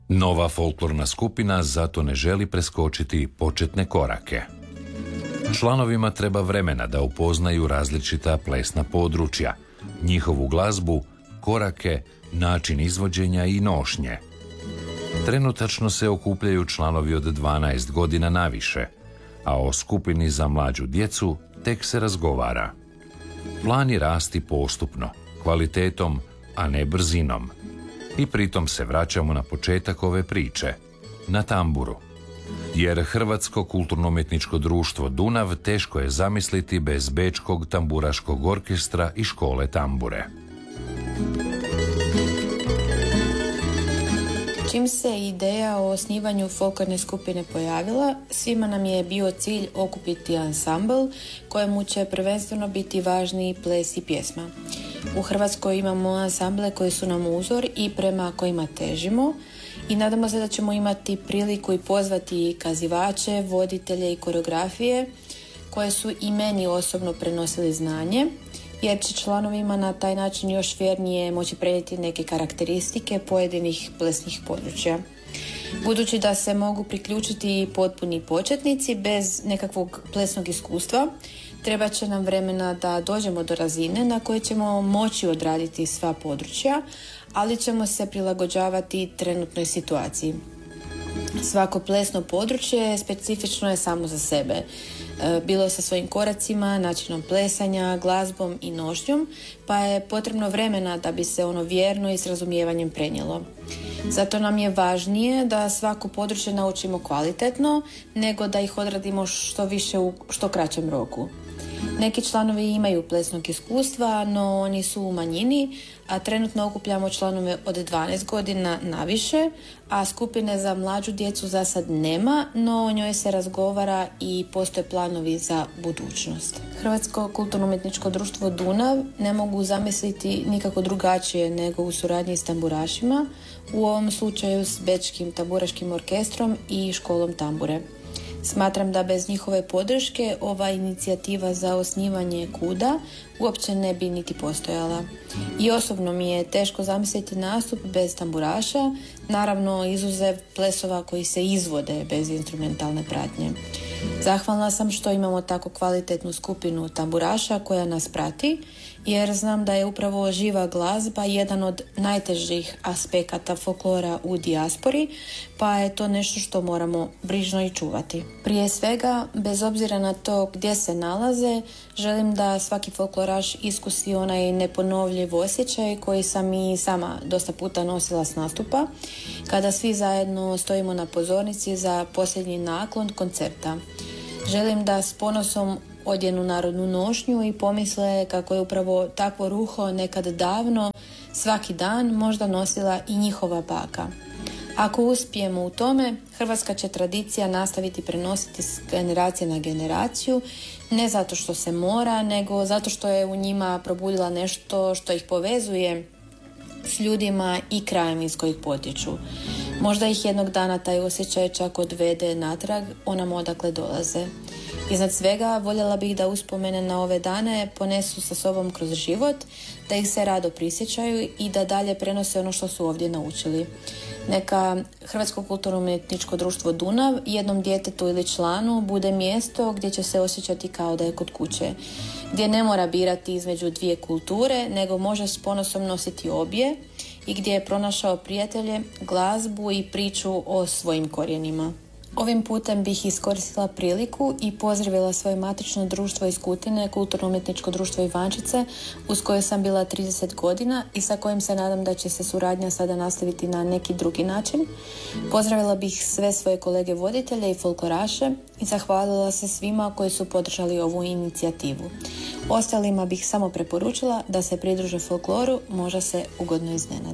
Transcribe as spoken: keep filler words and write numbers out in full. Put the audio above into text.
Nova folklorna skupina zato ne želi preskočiti početne korake. Članovima treba vremena da upoznaju različita plesna područja, njihovu glazbu, korake, način izvođenja i nošnje. Trenutačno se okupljaju članovi od dvanaest godina naviše, a o skupini za mlađu djecu tek se razgovara. Plan je rasti postupno, kvalitetom, a ne brzinom. I pritom se vraćamo na početak ove priče, na tamburu. Jer Hrvatsko kulturno-umjetničko društvo Dunav teško je zamisliti bez Bečkog tamburaškog orkestra i škole tambure. Čim se ideja o osnivanju folklorne skupine pojavila, svima nam je bio cilj okupiti ansambl kojemu će prvenstveno biti važni ples i pjesma. U Hrvatskoj imamo ansamble koji su nam uzor i prema kojima težimo i nadamo se da ćemo imati priliku i pozvati kazivače, voditelje i koreografije koje su i meni osobno prenosili znanje, jer će članovima na taj način još vjernije moći prenijeti neke karakteristike pojedinih plesnih područja. Budući da se mogu priključiti potpuni početnici bez nekakvog plesnog iskustva, treba će nam vremena da dođemo do razine na kojoj ćemo moći odraditi sva područja, ali ćemo se prilagođavati trenutnoj situaciji. Svako plesno područje specifično je samo za sebe, bilo sa svojim koracima, načinom plesanja, glazbom i nošnjom, pa je potrebno vremena da bi se ono vjerno i s razumijevanjem prenijelo. Zato nam je važnije da svako područje naučimo kvalitetno, nego da ih odradimo što više u što kraćem roku. Neki članovi imaju plesnog iskustva, no oni su u manjini, a trenutno okupljamo članove od dvanaest godina naviše, a skupine za mlađu djecu za sad nema, no o njoj se razgovara i postoje planovi za budućnost. Hrvatsko kulturno-umjetničko društvo Dunav ne mogu zamisliti nikako drugačije nego u suradnji s tamburašima, u ovom slučaju s Bečkim tamburaškim orkestrom i školom tambure. Smatram da bez njihove podrške ova inicijativa za osnivanje KUD-a uopće ne bi niti postojala. I osobno mi je teško zamisliti nastup bez tamburaša, naravno izuzev plesova koji se izvode bez instrumentalne pratnje. Zahvalna sam što imamo tako kvalitetnu skupinu tamburaša koja nas prati, jer znam da je upravo živa glazba jedan od najtežih aspekata folklora u dijaspori, pa je to nešto što moramo brižno i čuvati. Prije svega, bez obzira na to gdje se nalaze, želim da svaki folkloraš iskusi onaj neponovljiv osjećaj koji sam i sama dosta puta nosila s nastupa, kada svi zajedno stojimo na pozornici za posljednji naklon koncerta. Želim da s ponosom odjenu narodnu nošnju i pomisle kako je upravo takvo ruho nekad davno, svaki dan možda nosila i njihova baka. Ako uspijemo u tome, hrvatska će tradicija nastaviti prenositi s generacije na generaciju, ne zato što se mora, nego zato što je u njima probudila nešto što ih povezuje s ljudima i krajem iz kojih potječu. Možda ih jednog dana taj osjećaj čak odvede natrag onamo odakle dolaze. Iznad svega, voljela bih da uspomene na ove dane ponesu sa sobom kroz život, da ih se rado prisjećaju i da dalje prenose ono što su ovdje naučili. Neka Hrvatsko kulturno-umjetničko društvo Dunav jednom djetetu ili članu bude mjesto gdje će se osjećati kao da je kod kuće, gdje ne mora birati između dvije kulture, nego može s ponosom nositi obje i gdje je pronašao prijatelje, glazbu i priču o svojim korijenima. Ovim putem bih iskoristila priliku i pozdravila svoje matično društvo iz Kutine, Kulturno-umjetničko društvo Ivančice, uz koje sam bila trideset godina i sa kojim se nadam da će se suradnja sada nastaviti na neki drugi način. Pozdravila bih sve svoje kolege voditelje i folkloraše i zahvalila se svima koji su podržali ovu inicijativu. Ostalima bih samo preporučila da se pridruže folkloru, možda se ugodno iznenade.